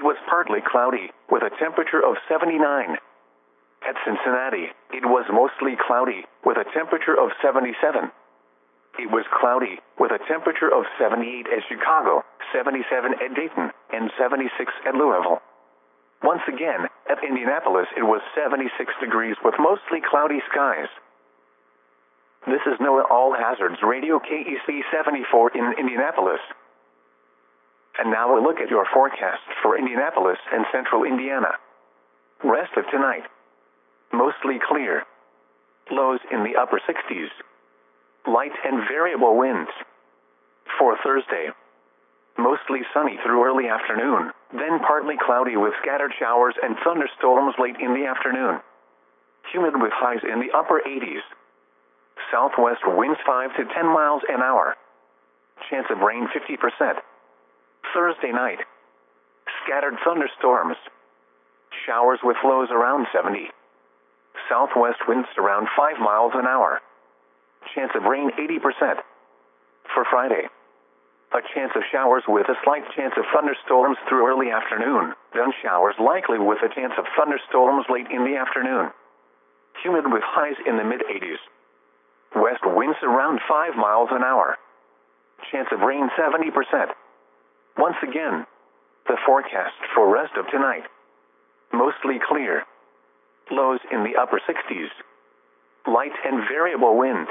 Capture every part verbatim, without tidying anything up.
was partly cloudy, with a temperature of seventy-nine. At Cincinnati, it was mostly cloudy, with a temperature of seventy-seven. It was cloudy, with a temperature of seventy-eight at Chicago, seventy-seven at Dayton, and seventy-six at Louisville. Once again, at Indianapolis it was seventy-six degrees with mostly cloudy skies. This is NOAA All Hazards Radio K E C seventy-four in Indianapolis. And now a look at your forecast for Indianapolis and central Indiana. Rest of tonight. Mostly clear. Lows in the upper sixties. Light and variable winds. For Thursday. Mostly sunny through early afternoon, then partly cloudy with scattered showers and thunderstorms late in the afternoon. Humid with highs in the upper eighties. Southwest winds five to ten miles an hour. Chance of rain fifty percent. Thursday night. Scattered thunderstorms. Showers with lows around seventy. Southwest winds around five miles an hour. Chance of rain eighty percent. For Friday. A chance of showers with a slight chance of thunderstorms through early afternoon, then showers likely with a chance of thunderstorms late in the afternoon. Humid with highs in the mid-eighties. West winds around five miles an hour. Chance of rain seventy percent. Once again, the forecast for rest of tonight. Mostly clear. Lows in the upper sixties. Light and variable winds.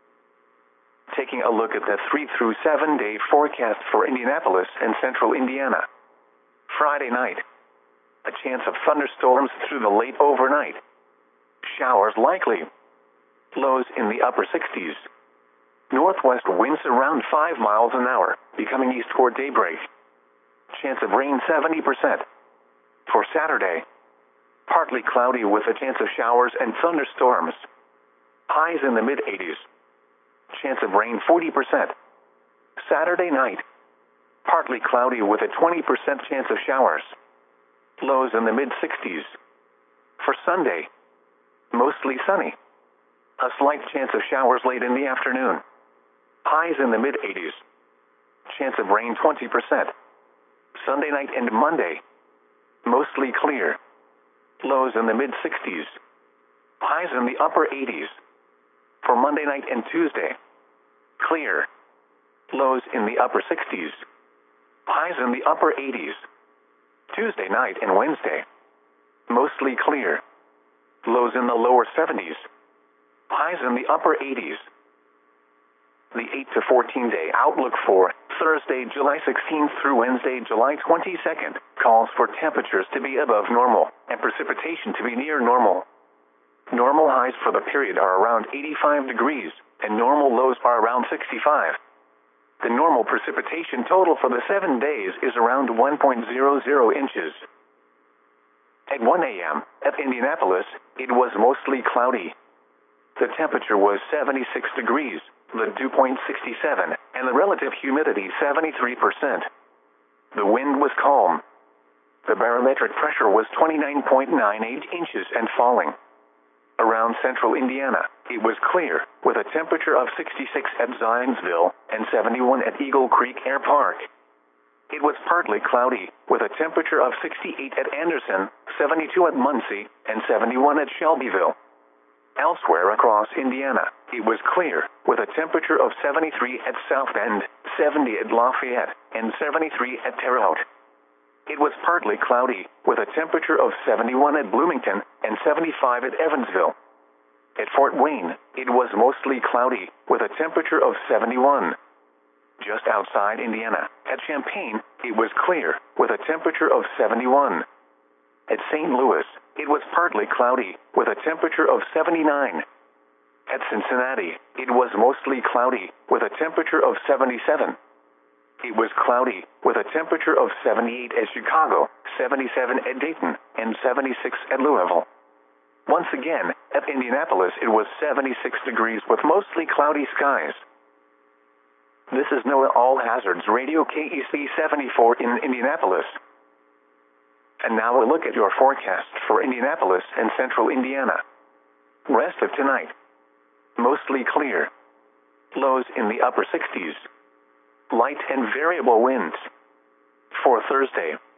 Taking a look at the three through seven day forecast for Indianapolis and central Indiana. Friday night. A chance of thunderstorms through the late overnight. Showers likely. Lows in the upper sixties. Northwest winds around five miles an hour, becoming east toward daybreak. Chance of rain seventy percent. For Saturday. Partly cloudy with a chance of showers and thunderstorms. Highs in the mid-eighties. Chance of rain forty percent. Saturday night. Partly cloudy with a twenty percent chance of showers. Lows in the mid-sixties. For Sunday. Mostly sunny. A slight chance of showers late in the afternoon. Highs in the mid-eighties. Chance of rain twenty percent. Sunday night and Monday. Mostly clear. Lows in the mid-sixties. Highs in the upper eighties. For Monday night and Tuesday. Clear. Lows in the upper sixties. Highs in the upper eighties. Tuesday night and Wednesday. Mostly clear. Lows in the lower seventies. Highs in the upper eighties. The eight to fourteen day outlook for Thursday, July sixteenth through Wednesday, July twenty-second, calls for temperatures to be above normal and precipitation to be near normal. Normal highs for the period are around eighty-five degrees, and normal lows are around sixty-five. The normal precipitation total for the seven days is around one point zero zero inches. At one a m, at Indianapolis, it was mostly cloudy. The temperature was seventy-six degrees, the dew point sixty-seven, and the relative humidity seventy-three percent. The wind was calm. The barometric pressure was twenty-nine point nine eight inches and falling. Around central Indiana, it was clear, with a temperature of sixty-six at Zionsville and seventy-one at Eagle Creek Air Park. It was partly cloudy, with a temperature of sixty-eight at Anderson, seventy-two at Muncie, and seventy-one at Shelbyville. Elsewhere across Indiana, it was clear, with a temperature of seventy-three at South Bend, seventy at Lafayette, and seventy-three at Terre Haute. It was partly cloudy, with a temperature of seventy-one at Bloomington and seventy-five at Evansville. At Fort Wayne, it was mostly cloudy, with a temperature of seventy-one. Just outside Indiana, at Champaign, it was clear, with a temperature of seventy-one. At Saint Louis, it was partly cloudy, with a temperature of seventy-nine. At Cincinnati, it was mostly cloudy, with a temperature of seventy-seven. It was cloudy, with a temperature of seventy-eight at Chicago, seventy-seven at Dayton, and seventy-six at Louisville. Once again, at Indianapolis it was seventy-six degrees with mostly cloudy skies. This is NOAA All Hazards Radio K E C seventy-four in Indianapolis. And now a look at your forecast for Indianapolis and central Indiana. Rest of tonight. Mostly clear. Lows in the upper sixties. Light and variable winds. For Thursday,